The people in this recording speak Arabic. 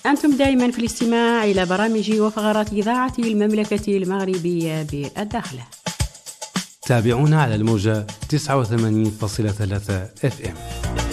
أنتم دائما في الاستماع إلى برامج وفقرات إذاعة المملكة المغربية بالداخلة. تابعونا على الموجة 89.3 FM.